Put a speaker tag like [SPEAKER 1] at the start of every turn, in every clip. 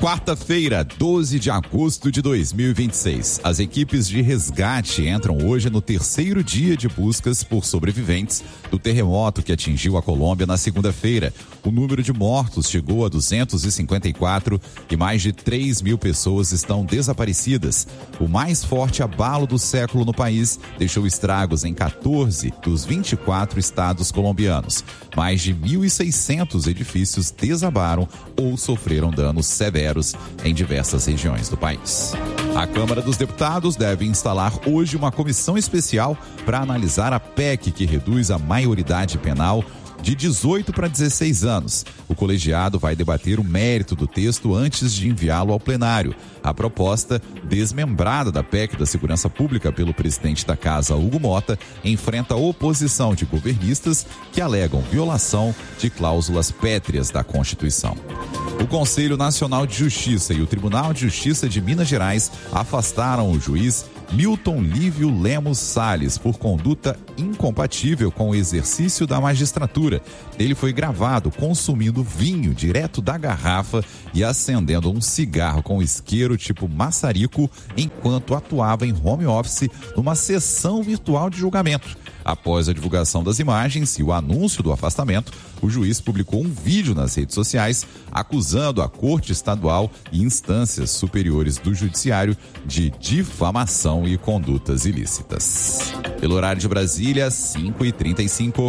[SPEAKER 1] Quarta-feira, 12 de agosto de 2026. As equipes de resgate entram hoje no terceiro dia de buscas por sobreviventes do terremoto que atingiu a Colômbia na segunda-feira. O número de mortos chegou a 254 e mais de 3 mil pessoas estão desaparecidas. O mais forte abalo do século no país deixou estragos em 14 dos 24 estados colombianos. Mais de 1.600 edifícios desabaram ou sofreram danos severos em diversas regiões do país. A Câmara dos Deputados deve instalar hoje uma comissão especial para analisar a PEC que reduz a maioridade penal de 18 para 16 anos. O colegiado vai debater o mérito do texto antes de enviá-lo ao plenário. A proposta, desmembrada da PEC da Segurança Pública pelo presidente da Casa, Hugo Mota, enfrenta a oposição de governistas que alegam violação de cláusulas pétreas da Constituição. O Conselho Nacional de Justiça e o Tribunal de Justiça de Minas Gerais afastaram o juiz Milton Lívio Lemos Salles por conduta incompatível com o exercício da magistratura. Ele foi gravado consumindo vinho direto da garrafa e acendendo um cigarro com isqueiro tipo maçarico enquanto atuava em home office numa sessão virtual de julgamento. Após a divulgação das imagens e o anúncio do afastamento, o juiz publicou um vídeo nas redes sociais acusando a Corte Estadual e instâncias superiores do Judiciário de difamação e condutas ilícitas. Pelo horário de Brasília, 5h35.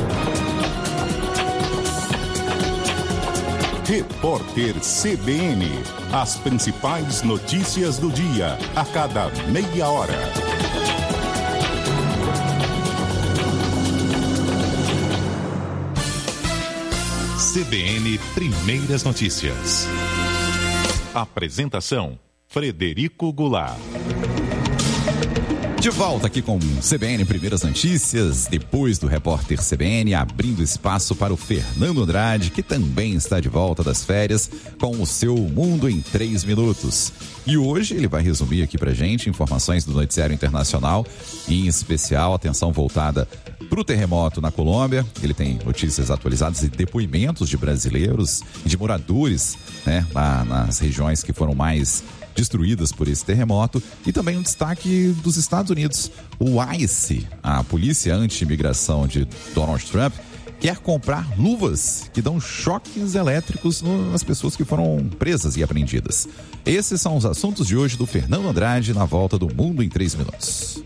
[SPEAKER 2] Repórter CBN. As principais notícias do dia, a cada meia hora. CBN Primeiras Notícias. Apresentação: Frederico Goulart.
[SPEAKER 1] De volta aqui com CBN Primeiras Notícias, depois do repórter CBN, abrindo espaço para o Fernando Andrade, que também está de volta das férias com o seu Mundo em 3 Minutos. E hoje ele vai resumir aqui pra gente informações do noticiário internacional, em especial atenção voltada para o terremoto na Colômbia. Ele tem notícias atualizadas e depoimentos de brasileiros e de moradores, né, lá nas regiões que foram mais destruídas por esse terremoto, e também um destaque dos Estados Unidos. O ICE, a polícia anti-imigração de Donald Trump, quer comprar luvas que dão choques elétricos nas pessoas que foram presas e apreendidas. Esses são os assuntos de hoje do Fernando Andrade na volta do Mundo em 3 Minutos.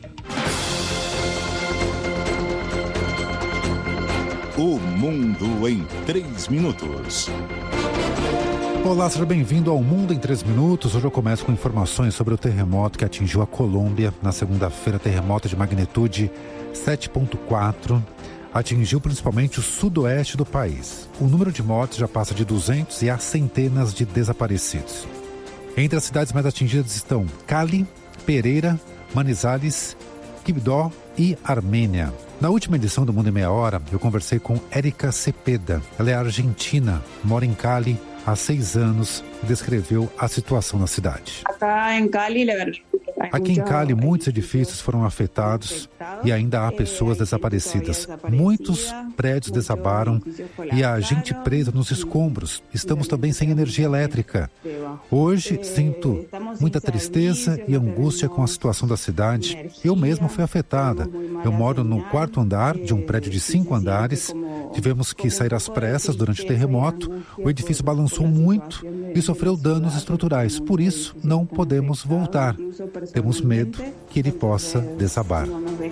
[SPEAKER 2] O Mundo em 3 Minutos.
[SPEAKER 3] Olá, seja bem-vindo ao Mundo em 3 Minutos. Hoje eu começo com informações sobre o terremoto que atingiu a Colômbia na segunda-feira. Terremoto de magnitude 7,4 atingiu principalmente o sudoeste do país. O número de mortes já passa de 200 e há centenas de desaparecidos. Entre as cidades mais atingidas estão Cali, Pereira, Manizales, Quibdó e Armênia. Na última edição do Mundo em Meia Hora, eu conversei com Érica Cepeda. Ela é argentina, mora em Cali há 6 anos e descreveu a situação na cidade. Aqui em Cali, muitos edifícios foram afetados e ainda há pessoas desaparecidas. Muitos prédios desabaram e há gente presa nos escombros. Estamos também sem energia elétrica. Hoje sinto muita tristeza e angústia com a situação da cidade. Eu mesma fui afetada. Eu moro no 4º andar de um prédio de 5 andares. Tivemos que sair às pressas durante o terremoto. O edifício balançou muito e sofreu danos estruturais. Por isso, não podemos voltar. Temos medo que ele possa desabar.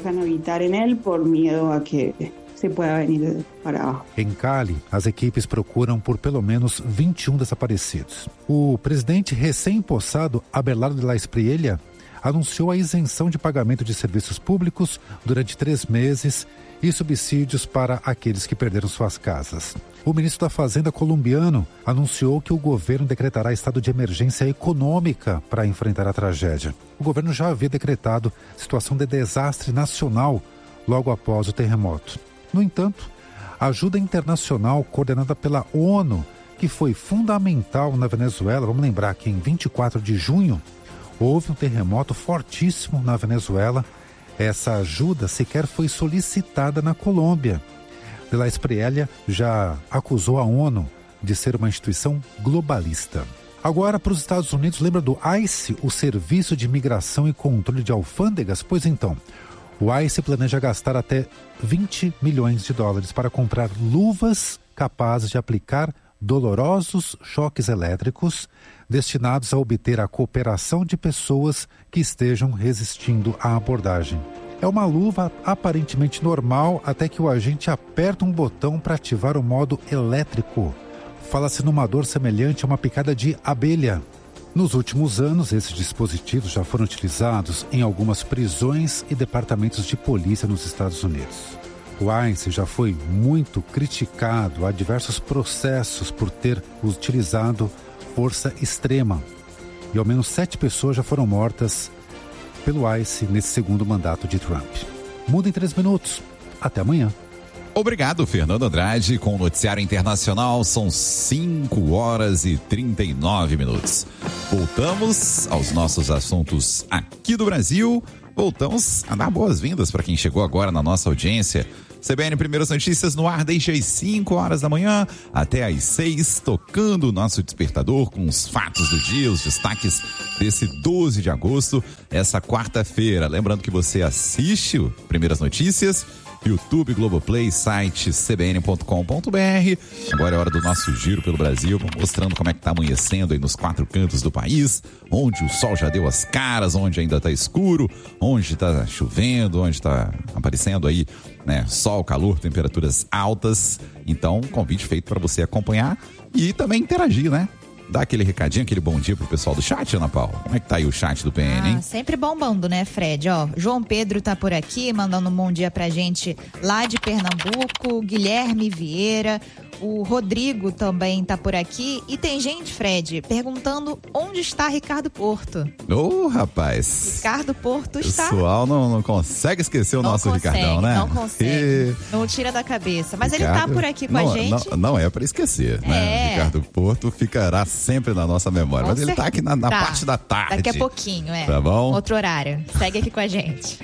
[SPEAKER 3] Em Cali, as equipes procuram por pelo menos 21 desaparecidos. O presidente recém-empossado, Abelardo de la Espriella, anunciou a isenção de pagamento de serviços públicos durante 3 meses e subsídios para aqueles que perderam suas casas. O ministro da Fazenda colombiano anunciou que o governo decretará estado de emergência econômica para enfrentar a tragédia. O governo já havia decretado situação de desastre nacional logo após o terremoto. No entanto, a ajuda internacional coordenada pela ONU, que foi fundamental na Venezuela, vamos lembrar que em 24 de junho houve um terremoto fortíssimo na Venezuela. Essa ajuda sequer foi solicitada na Colômbia. De la Espriella já acusou a ONU de ser uma instituição globalista. Agora, para os Estados Unidos, lembra do ICE, o Serviço de Imigração e Controle de Alfândegas? Pois então, o ICE planeja gastar até 20 milhões de dólares para comprar luvas capazes de aplicar dolorosos choques elétricos destinados a obter a cooperação de pessoas que estejam resistindo à abordagem. É uma luva aparentemente normal até que o agente aperta um botão para ativar o modo elétrico. Fala-se numa dor semelhante a uma picada de abelha. Nos últimos anos, esses dispositivos já foram utilizados em algumas prisões e departamentos de polícia nos Estados Unidos. O ICE já foi muito criticado, há diversos processos por ter utilizado força extrema. E ao menos 7 pessoas já foram mortas pelo ICE nesse segundo mandato de Trump. Muda em 3 minutos. Até amanhã.
[SPEAKER 1] Obrigado, Fernando Andrade. Com o Noticiário Internacional, são 5 horas e 39 minutos. Voltamos aos nossos assuntos aqui do Brasil. Voltamos a dar boas-vindas para quem chegou agora na nossa audiência. CBN Primeiras Notícias no ar desde as 5 horas da manhã até as 6, tocando o nosso despertador com os fatos do dia, os destaques desse 12 de agosto, essa quarta-feira. Lembrando que você assiste o Primeiras Notícias, YouTube, Globoplay, site cbn.com.br. Agora é hora do nosso giro pelo Brasil, mostrando como é que tá amanhecendo aí nos 4 cantos do país, onde o sol já deu as caras, onde ainda tá escuro, onde tá chovendo, onde tá aparecendo aí, né, sol, calor, temperaturas altas. Então, convite feito para você acompanhar e também interagir, né? Dá aquele recadinho, aquele bom dia pro pessoal do chat, Ana Paula. Como é que tá aí o chat do PN, hein?
[SPEAKER 4] Sempre bombando, né, Fred? Ó, João Pedro tá por aqui, mandando um bom dia pra gente lá de Pernambuco, Guilherme Vieira, o Rodrigo também tá por aqui. E tem gente, Fred, perguntando onde está Ricardo Porto.
[SPEAKER 1] Ô, rapaz.
[SPEAKER 4] Ricardo Porto está...
[SPEAKER 1] O pessoal não consegue esquecer o nosso Ricardão, né?
[SPEAKER 4] Não consegue, não tira da cabeça. Mas Ricardo, ele tá por aqui com a gente.
[SPEAKER 1] Não é pra esquecer, né? Ricardo Porto ficará sempre na nossa memória. Mas ele tá aqui na parte da tarde.
[SPEAKER 4] Daqui a pouquinho,
[SPEAKER 1] Tá bom?
[SPEAKER 4] Outro horário. Segue aqui com a gente.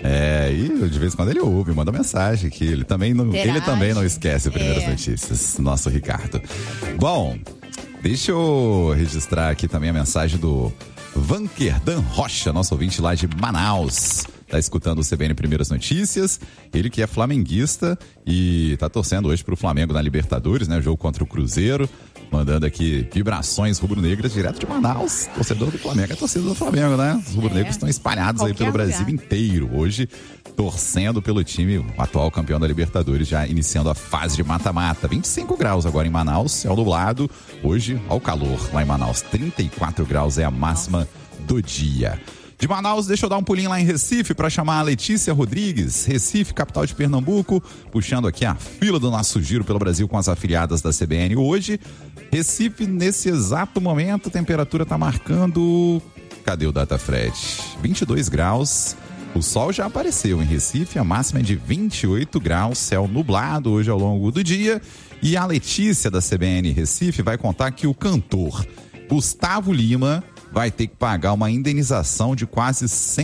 [SPEAKER 1] E de vez em quando ele ouve, manda mensagem aqui. Ele também não esquece Primeiras Notícias, nosso Ricardo. Bom, deixa eu registrar aqui também a mensagem do Vanquerdan Rocha, nosso ouvinte lá de Manaus. Tá escutando o CBN Primeiras Notícias, ele que é flamenguista e tá torcendo hoje pro Flamengo na Libertadores, né? O jogo contra o Cruzeiro, mandando aqui vibrações rubro-negras direto de Manaus. Torcedor do Flamengo é torcedor do Flamengo, né? Os rubro-negros estão espalhados aí pelo Brasil inteiro. Hoje, torcendo pelo time, o atual campeão da Libertadores, já iniciando a fase de mata-mata. 25 graus agora em Manaus, céu nublado. Hoje, ao calor lá em Manaus, 34 graus é a máxima do dia. De Manaus, deixa eu dar um pulinho lá em Recife para chamar a Letícia Rodrigues, Recife, capital de Pernambuco, puxando aqui a fila do nosso giro pelo Brasil com as afiliadas da CBN. Hoje, Recife, nesse exato momento, a temperatura está marcando... Cadê o Data Fred? 22 graus. O sol já apareceu em Recife, a máxima é de 28 graus, céu nublado hoje ao longo do dia. E a Letícia da CBN Recife vai contar que o cantor Gustavo Lima vai ter que pagar uma indenização de quase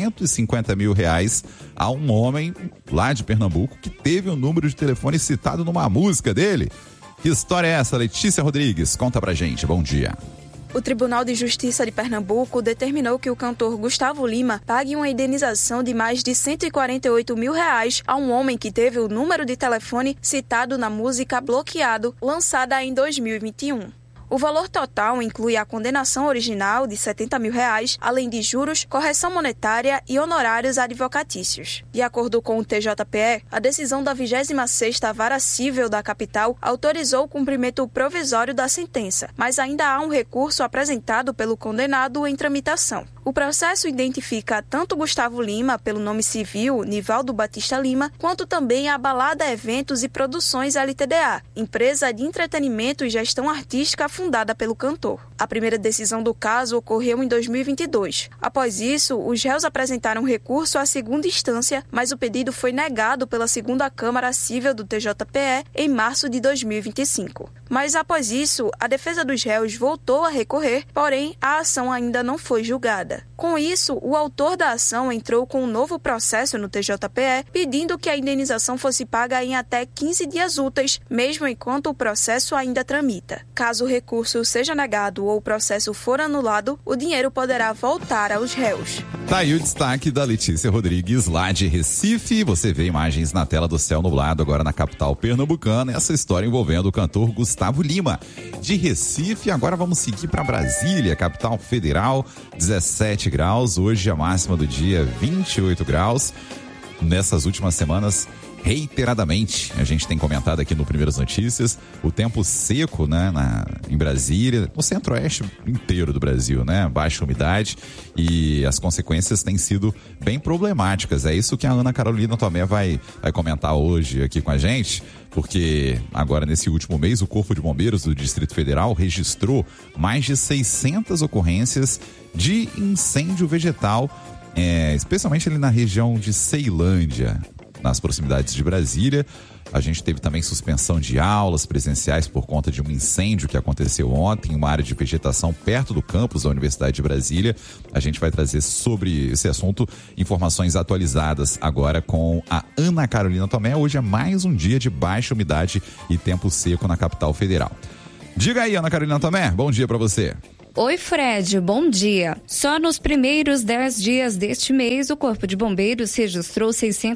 [SPEAKER 1] R$150 mil a um homem lá de Pernambuco que teve o número de telefone citado numa música dele. Que história é essa, Letícia Rodrigues? Conta pra gente, bom dia.
[SPEAKER 5] O Tribunal de Justiça de Pernambuco determinou que o cantor Gustavo Lima pague uma indenização de mais de R$148 mil a um homem que teve o número de telefone citado na música Bloqueado, lançada em 2021. O valor total inclui a condenação original de R$70 mil, além de juros, correção monetária e honorários advocatícios. De acordo com o TJPE, a decisão da 26ª Vara Cível da capital autorizou o cumprimento provisório da sentença, mas ainda há um recurso apresentado pelo condenado em tramitação. O processo identifica tanto Gustavo Lima, pelo nome civil Nivaldo Batista Lima, quanto também a Balada Eventos e Produções LTDA, empresa de entretenimento e gestão artística fundada pelo cantor. A primeira decisão do caso ocorreu em 2022. Após isso, os réus apresentaram recurso à segunda instância, mas o pedido foi negado pela segunda Câmara Cível do TJPE em março de 2025. Mas após isso, a defesa dos réus voltou a recorrer, porém a ação ainda não foi julgada. julgada. Com isso, o autor da ação entrou com um novo processo no TJPE, pedindo que a indenização fosse paga em até 15 dias úteis, mesmo enquanto o processo ainda tramita. Caso o recurso seja negado ou o processo for anulado, o dinheiro poderá voltar aos réus.
[SPEAKER 1] Tá aí o destaque da Letícia Rodrigues, lá de Recife. Você vê imagens na tela do céu nublado agora na capital pernambucana. Essa história envolvendo o cantor Gustavo Lima. De Recife, agora vamos seguir para Brasília, capital federal, 17 graus. Hoje a máxima do dia, 28 graus. Nessas últimas semanas, reiteradamente, a gente tem comentado aqui no Primeiras Notícias, o tempo seco, né, em Brasília, no centro-oeste inteiro do Brasil, né, baixa umidade, e as consequências têm sido bem problemáticas. É isso que a Ana Carolina Tomé vai comentar hoje aqui com a gente, porque agora nesse último mês o Corpo de Bombeiros do Distrito Federal registrou mais de 600 ocorrências de incêndio vegetal, especialmente ali na região de Ceilândia, nas proximidades de Brasília. A gente teve também suspensão de aulas presenciais por conta de um incêndio que aconteceu ontem em uma área de vegetação perto do campus da Universidade de Brasília. A gente vai trazer sobre esse assunto informações atualizadas agora com a Ana Carolina Tomé. Hoje é mais um dia de baixa umidade e tempo seco na capital federal. Diga aí, Ana Carolina Tomé, bom dia para você.
[SPEAKER 6] Oi, Fred, bom dia. Só nos primeiros 10 dias deste mês, o Corpo de Bombeiros registrou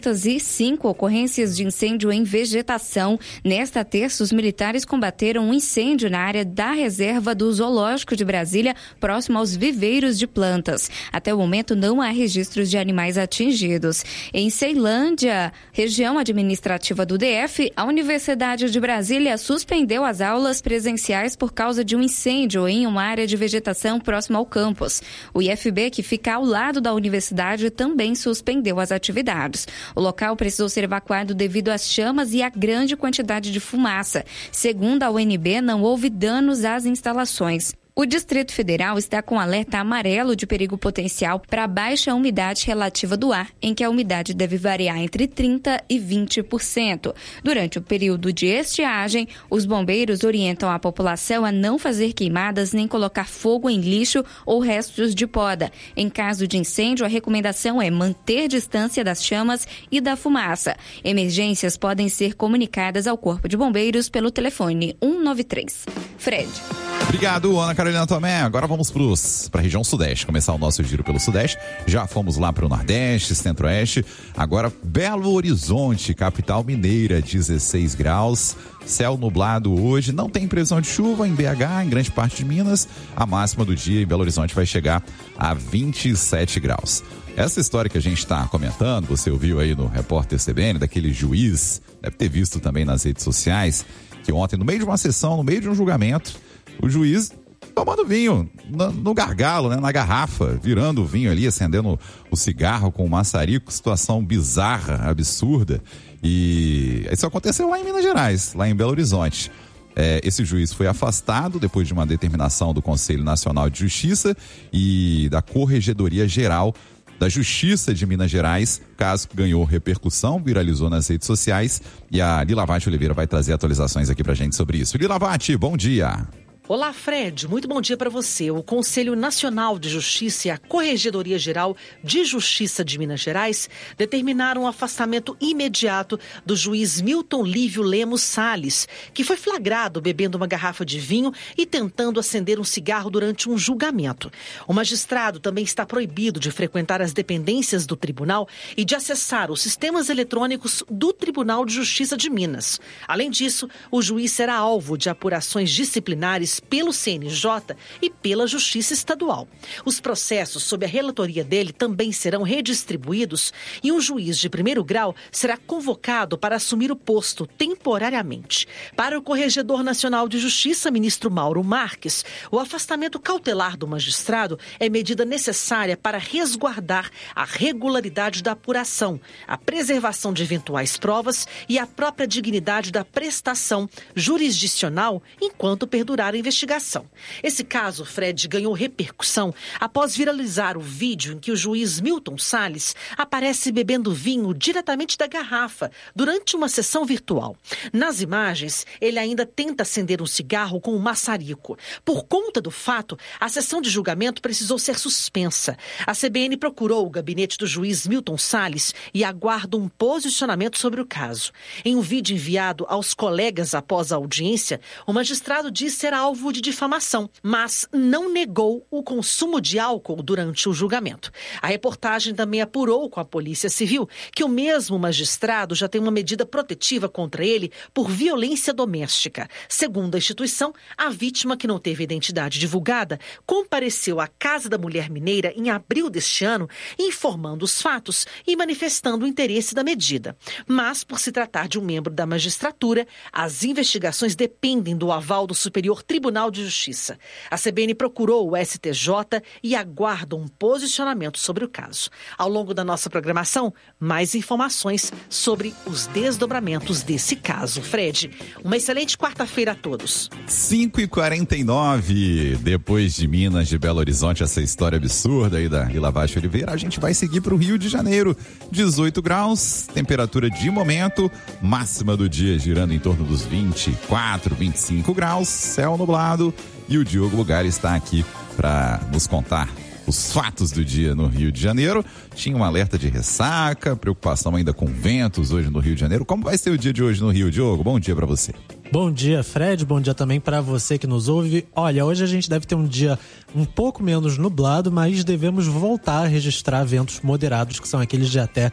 [SPEAKER 6] 605 ocorrências de incêndio em vegetação. Nesta terça, os militares combateram um incêndio na área da reserva do Zoológico de Brasília, próximo aos viveiros de plantas. Até o momento, não há registros de animais atingidos. Em Ceilândia, região administrativa do DF, a Universidade de Brasília suspendeu as aulas presenciais por causa de um incêndio em uma área de vegetação próxima ao campus. O IFB, que fica ao lado da universidade, também suspendeu as atividades. O local precisou ser evacuado devido às chamas e à grande quantidade de fumaça. Segundo a UNB, não houve danos às instalações. O Distrito Federal está com alerta amarelo de perigo potencial para baixa umidade relativa do ar, em que a umidade deve variar entre 30% e 20%. Durante o período de estiagem, os bombeiros orientam a população a não fazer queimadas nem colocar fogo em lixo ou restos de poda. Em caso de incêndio, a recomendação é manter distância das chamas e da fumaça. Emergências podem ser comunicadas ao Corpo de Bombeiros pelo telefone 193. Fred.
[SPEAKER 1] Obrigado, Ana Carolina Tomé. Agora vamos para a região sudeste, começar o nosso giro pelo sudeste. Já fomos lá para o nordeste, centro-oeste. Agora Belo Horizonte, capital mineira, 16 graus. Céu nublado hoje, não tem previsão de chuva em BH, em grande parte de Minas. A máxima do dia em Belo Horizonte vai chegar a 27 graus. Essa história que a gente está comentando, você ouviu aí no Repórter CBN, daquele juiz, deve ter visto também nas redes sociais, que ontem, no meio de uma sessão, no meio de um julgamento, o juiz tomando vinho no gargalo, né, na garrafa, virando o vinho ali, acendendo o cigarro com o maçarico, situação bizarra, absurda. E isso aconteceu lá em Minas Gerais, lá em Belo Horizonte. Esse juiz foi afastado depois de uma determinação do Conselho Nacional de Justiça e da Corregedoria Geral da Justiça de Minas Gerais. Caso que ganhou repercussão, viralizou nas redes sociais, e a Lila Vatti Oliveira vai trazer atualizações aqui pra gente sobre isso. Lila Vatti, bom dia.
[SPEAKER 7] Olá, Fred. Muito bom dia para você. O Conselho Nacional de Justiça e a Corregedoria Geral de Justiça de Minas Gerais determinaram o afastamento imediato do juiz Milton Lívio Lemos Salles, que foi flagrado bebendo uma garrafa de vinho e tentando acender um cigarro durante um julgamento. O magistrado também está proibido de frequentar as dependências do tribunal e de acessar os sistemas eletrônicos do Tribunal de Justiça de Minas. Além disso, o juiz será alvo de apurações disciplinares pelo CNJ e pela Justiça Estadual. Os processos sob a relatoria dele também serão redistribuídos e um juiz de primeiro grau será convocado para assumir o posto temporariamente. Para o Corregedor Nacional de Justiça, ministro Mauro Marques, o afastamento cautelar do magistrado é medida necessária para resguardar a regularidade da apuração, a preservação de eventuais provas e a própria dignidade da prestação jurisdicional enquanto perdurar a investigação. investigação. Esse caso, Fred, ganhou repercussão após viralizar o vídeo em que o juiz Milton Salles aparece bebendo vinho diretamente da garrafa durante uma sessão virtual. Nas imagens, ele ainda tenta acender um cigarro com um maçarico. Por conta do fato, a sessão de julgamento precisou ser suspensa. A CBN procurou o gabinete do juiz Milton Salles e aguarda um posicionamento sobre o caso. Em um vídeo enviado aos colegas após a audiência, o magistrado diz ser alvo de difamação, mas não negou o consumo de álcool durante o julgamento. A reportagem também apurou com a Polícia Civil que o mesmo magistrado já tem uma medida protetiva contra ele por violência doméstica. Segundo a instituição, a vítima, que não teve identidade divulgada, compareceu à Casa da Mulher Mineira em abril deste ano, informando os fatos e manifestando o interesse da medida. Mas, por se tratar de um membro da magistratura, as investigações dependem do aval do Superior Tribunal de Justiça. A CBN procurou o STJ e aguarda um posicionamento sobre o caso. Ao longo da nossa programação, mais informações sobre os desdobramentos desse caso. Fred, uma excelente quarta-feira a todos.
[SPEAKER 1] 5h49, depois de Minas, de Belo Horizonte, essa história absurda aí da Vila Baixo Oliveira, a gente vai seguir para o Rio de Janeiro. 18 graus, temperatura de momento, máxima do dia girando em torno dos 24, 25 graus, céu nublado, e o Diogo Bugalho está aqui para nos contar os fatos do dia no Rio de Janeiro. Tinha um alerta de ressaca, preocupação ainda com ventos hoje no Rio de Janeiro. Como vai ser o dia de hoje no Rio, Diogo? Bom dia para você.
[SPEAKER 8] Bom dia, Fred. Bom dia também para você que nos ouve. Olha, hoje a gente deve ter um dia um pouco menos nublado, mas devemos voltar a registrar ventos moderados, que são aqueles de até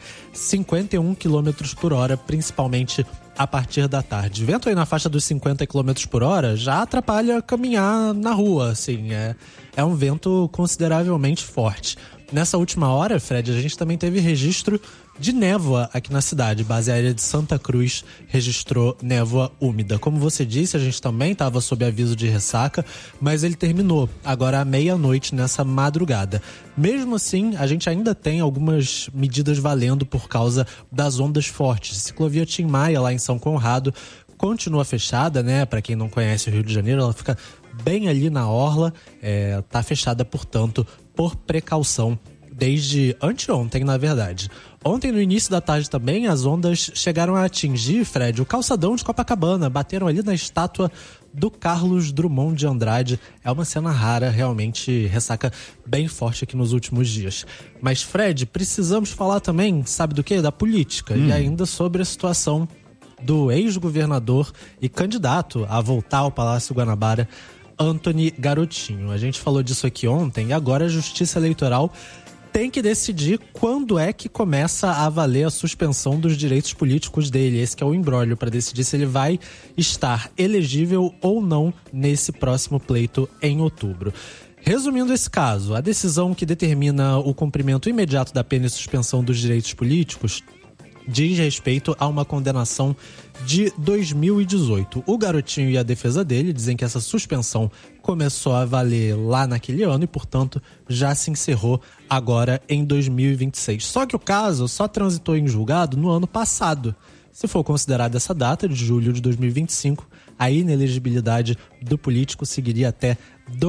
[SPEAKER 8] 51 km por hora, principalmente a partir da tarde. Vento aí na faixa dos 50 km por hora já atrapalha caminhar na rua, assim, é um vento consideravelmente forte. Nessa última hora, Fred, a gente também teve registro de névoa aqui na cidade. Base aérea de Santa Cruz registrou névoa úmida. Como você disse, a gente também estava sob aviso de ressaca, mas ele terminou agora à meia-noite nessa madrugada. Mesmo assim, a gente ainda tem algumas medidas valendo por causa das ondas fortes. Ciclovia Tim Maia, lá em São Conrado, continua fechada, né? Para quem não conhece o Rio de Janeiro, ela fica bem ali na orla, tá fechada, portanto, por precaução desde anteontem, na verdade. Ontem, no início da tarde também, as ondas chegaram a atingir, Fred, o calçadão de Copacabana, bateram ali na estátua do Carlos Drummond de Andrade. É uma cena rara, realmente ressaca bem forte aqui nos últimos dias. Mas, Fred, precisamos falar também, sabe do quê? Da política e ainda sobre a situação do ex-governador e candidato a voltar ao Palácio Guanabara, Antony Garotinho. A gente falou disso aqui ontem e agora a Justiça Eleitoral tem que decidir quando é que começa a valer a suspensão dos direitos políticos dele. Esse que é o imbróglio para decidir se ele vai estar elegível ou não nesse próximo pleito em outubro. Resumindo esse caso, a decisão que determina o cumprimento imediato da pena e suspensão dos direitos políticos diz respeito a uma condenação de 2018. O Garotinho e a defesa dele dizem que essa suspensão começou a valer lá naquele ano e, portanto, já se encerrou agora em 2026. Só que o caso só transitou em julgado no ano passado. Se for considerada essa data, de julho de 2025, a inelegibilidade do político seguiria até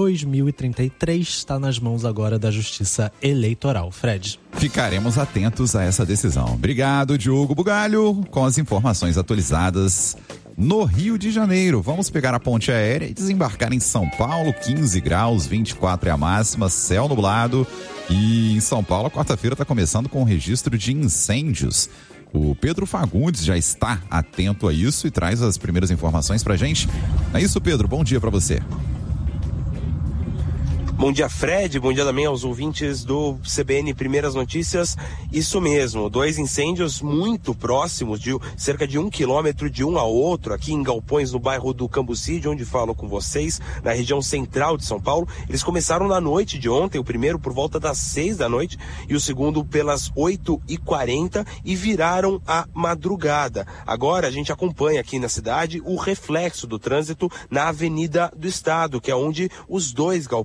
[SPEAKER 8] 2033, está nas mãos agora da Justiça Eleitoral. Fred.
[SPEAKER 1] Ficaremos atentos a essa decisão. Obrigado, Diogo Bugalho, com as informações atualizadas no Rio de Janeiro. Vamos pegar a ponte aérea e desembarcar em São Paulo. 15 graus, 24 é a máxima, céu nublado. E em São Paulo, a quarta-feira está começando com o registro de incêndios. O Pedro Fagundes já está atento a isso e traz as primeiras informações pra gente. É isso, Pedro, bom dia pra você.
[SPEAKER 9] Bom dia, Fred. Bom dia também aos ouvintes do CBN Primeiras Notícias. Isso mesmo, 2 incêndios muito próximos, de cerca de 1 quilômetro de um ao outro, aqui em Galpões, no bairro do Cambuci, de onde falo com vocês, na região central de São Paulo. Eles começaram na noite de ontem, o primeiro por volta das 6 da noite e o segundo pelas 8h40 e viraram a madrugada. Agora a gente acompanha aqui na cidade o reflexo do trânsito na Avenida do Estado, que é onde os 2 galpões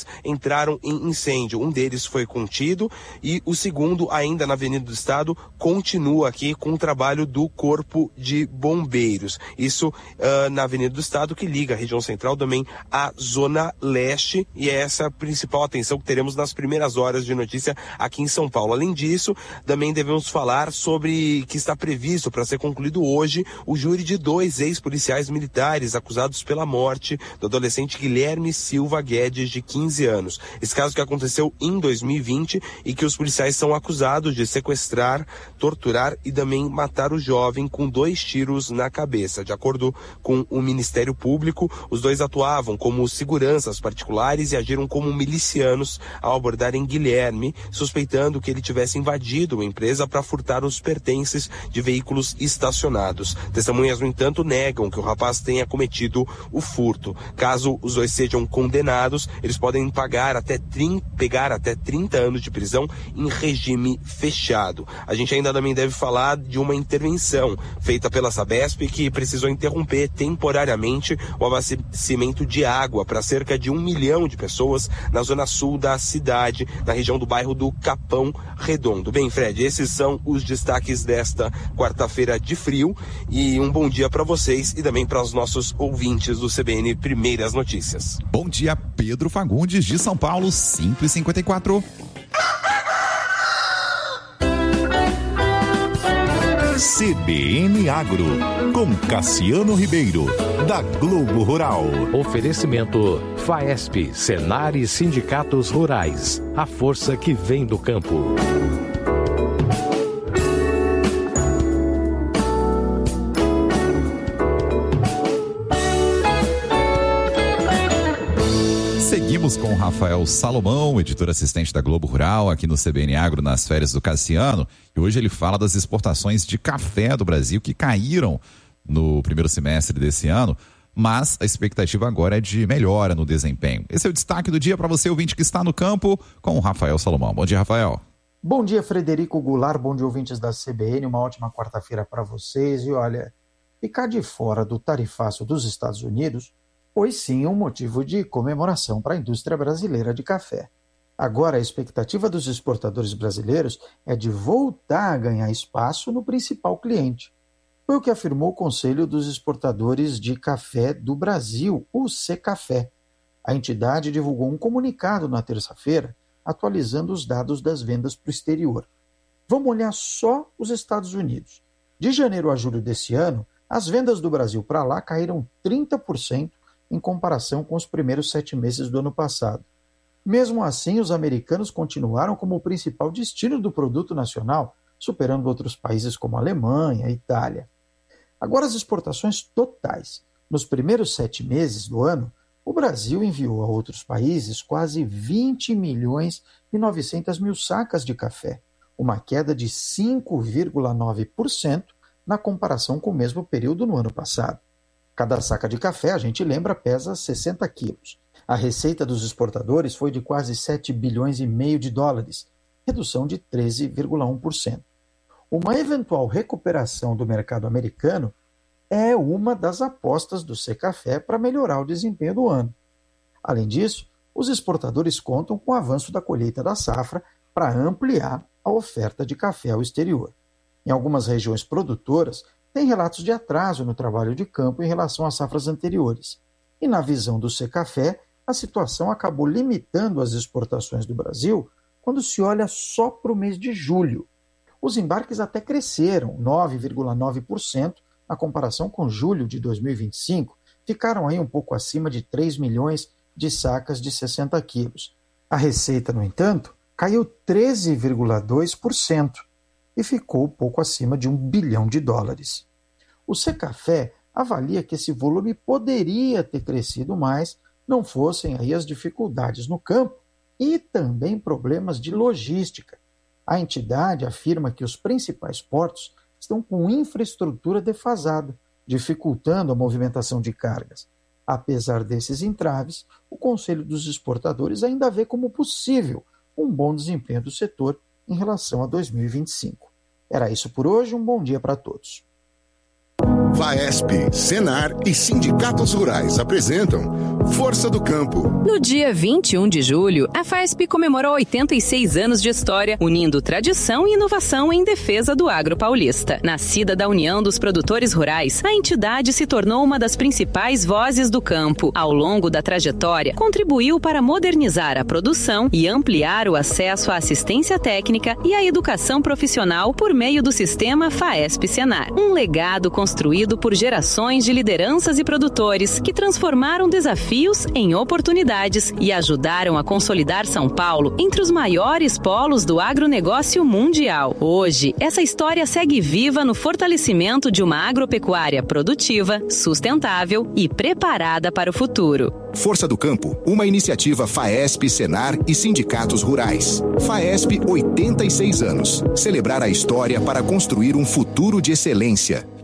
[SPEAKER 9] entraram em incêndio. Um deles foi contido e o segundo, ainda na Avenida do Estado, continua aqui com o trabalho do Corpo de Bombeiros. Isso na Avenida do Estado, que liga a região central também à Zona Leste, e é essa a principal atenção que teremos nas primeiras horas de notícia aqui em São Paulo. Além disso, também devemos falar sobre que está previsto para ser concluído hoje o júri de 2 ex-policiais militares acusados pela morte do adolescente Guilherme Silva Guedes, de 15 anos. Esse caso que aconteceu em 2020 e que os policiais são acusados de sequestrar, torturar e também matar o jovem com 2 tiros na cabeça. De acordo com o Ministério Público, os 2 atuavam como seguranças particulares e agiram como milicianos ao abordarem Guilherme, suspeitando que ele tivesse invadido uma empresa para furtar os pertences de veículos estacionados. Testemunhas, no entanto, negam que o rapaz tenha cometido o furto. Caso os 2 sejam condenados, eles podem pegar até 30 anos de prisão em regime fechado. A gente ainda também deve falar de uma intervenção feita pela Sabesp que precisou interromper temporariamente o abastecimento de água para cerca de 1 milhão de pessoas na zona sul da cidade, na região do bairro do Capão Redondo. Bem, Fred, esses são os destaques desta quarta-feira de frio, e um bom dia para vocês e também para os nossos ouvintes do CBN Primeiras Notícias.
[SPEAKER 1] Bom dia, Pedro Fagundes, de São Paulo, 5h54.
[SPEAKER 2] CBN Agro, com Cassiano Ribeiro, da Globo Rural.
[SPEAKER 10] Oferecimento FAESP, Senar e Sindicatos Rurais. A força que vem do campo.
[SPEAKER 1] Seguimos com o Rafael Salomão, editor assistente da Globo Rural, aqui no CBN Agro, nas férias do Cassiano. E hoje ele fala das exportações de café do Brasil, que caíram no primeiro semestre desse ano, mas a expectativa agora é de melhora no desempenho. Esse é o destaque do dia para você, ouvinte que está no campo, com o Rafael Salomão. Bom dia, Rafael.
[SPEAKER 11] Bom dia, Frederico Goulart, bom dia, ouvintes da CBN, uma ótima quarta-feira para vocês. E olha, ficar de fora do tarifaço dos Estados Unidos foi sim um motivo de comemoração para a indústria brasileira de café. Agora, a expectativa dos exportadores brasileiros é de voltar a ganhar espaço no principal cliente. Foi o que afirmou o Conselho dos Exportadores de Café do Brasil, o Secafé. A entidade divulgou um comunicado na terça-feira, atualizando os dados das vendas para o exterior. Vamos olhar só os Estados Unidos. De janeiro a julho desse ano, as vendas do Brasil para lá caíram 30%, em comparação com os primeiros 7 meses do ano passado. Mesmo assim, os americanos continuaram como o principal destino do produto nacional, superando outros países como a Alemanha e Itália. Agora, as exportações totais. Nos primeiros 7 meses do ano, o Brasil enviou a outros países quase 20 milhões e 900 mil sacas de café, uma queda de 5,9% na comparação com o mesmo período no ano passado. Cada saca de café, a gente lembra, pesa 60 quilos. A receita dos exportadores foi de quase 7 bilhões e meio de dólares, redução de 13,1%. Uma eventual recuperação do mercado americano é uma das apostas do Secafé para melhorar o desempenho do ano. Além disso, os exportadores contam com o avanço da colheita da safra para ampliar a oferta de café ao exterior. Em algumas regiões produtoras, tem relatos de atraso no trabalho de campo em relação às safras anteriores. E na visão do Secafé, a situação acabou limitando as exportações do Brasil quando se olha só para o mês de julho. Os embarques até cresceram 9,9% na comparação com julho de 2025, ficaram aí um pouco acima de 3 milhões de sacas de 60 quilos. A receita, no entanto, caiu 13,2%. E ficou pouco acima de 1 bilhão de dólares. O Secafé avalia que esse volume poderia ter crescido mais, não fossem aí as dificuldades no campo e também problemas de logística. A entidade afirma que os principais portos estão com infraestrutura defasada, dificultando a movimentação de cargas. Apesar desses entraves, o Conselho dos Exportadores ainda vê como possível um bom desempenho do setor em relação a 2025. Era isso por hoje, um bom dia para todos.
[SPEAKER 12] FAESP, Senar e sindicatos rurais apresentam Força do Campo.
[SPEAKER 13] No dia 21 de julho, a FAESP comemorou 86 anos de história, unindo tradição e inovação em defesa do agro paulista. Nascida da União dos Produtores Rurais, a entidade se tornou uma das principais vozes do campo. Ao longo da trajetória, contribuiu para modernizar a produção e ampliar o acesso à assistência técnica e à educação profissional por meio do sistema FAESP-Senar. Um legado construído por gerações de lideranças e produtores que transformaram desafios em oportunidades e ajudaram a consolidar São Paulo entre os maiores polos do agronegócio mundial. Hoje, essa história segue viva no fortalecimento de uma agropecuária produtiva, sustentável e preparada para o futuro.
[SPEAKER 14] Força do Campo, uma iniciativa FAESP, Senar e sindicatos rurais. FAESP, 86 anos. Celebrar a história para construir um futuro de excelência.